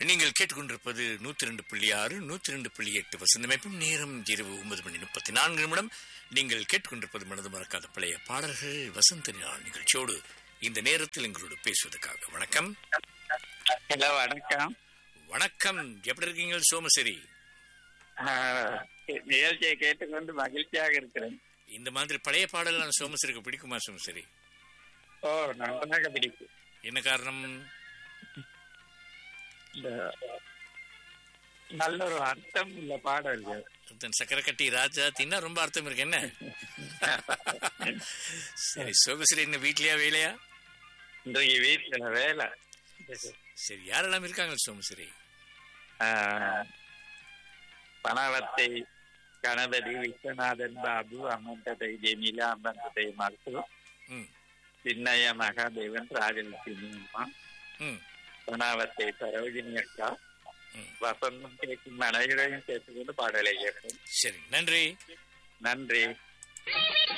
நீங்கள் கேட்டுக்கொண்டிருப்பது 102.6 102.8 வசந்தமைப்பும் நேரம் இரவு 9:34. நீங்கள் கேட்டுக்கொண்டிருப்பது மனது மறக்காத பழைய பாடல்கள் வசந்த நாள் நிகழ்ச்சியோடு இந்த நேரத்தில் எங்களோடு பேசுவதற்காக வணக்கம். ஹலோ, வணக்கம். வணக்கம், எப்படி இருக்கீங்க சோமசேரி? நிகழ்ச்சியை கேட்டுக்கொண்டு மகிழ்ச்சியாக இருக்கிறேன். இந்த மாதிரி பழைய பாடல்கள் சோமசேரிக்கு பிடிக்குமா சோமசேரி? ஓ, நன்றாக பிடிக்கும். என்ன காரணம்? நல்ல ஒரு அர்த்தம் உள்ள பாடல்கள். சக்கரை கட்டி ராஜா தின்னா ரொம்ப அர்த்தம் இருக்கு என்ன? சரி சோமசேரி, என்ன வீட்லயா வேலையா? இன்றைக்கு வீட்டுல வேலை. சரி, யாரெல்லாம் இருக்காங்க சோமசேரி? பணவத்தை கணபதி, விஸ்வநாதன் பாபு, அம்மந்ததை ஜெமிலா, அம்மந்ததை மருத்து, சின்னைய மகாதேவன், ராஜலட்சுமி அம்மா, பணவத்தை சரோஜினி அக்கா, வசந்தம் கேட்கும் அனைவரையும் கேட்டுக்கொண்டு பாடலை கேட்போம். சரி, நன்றி. நன்றி.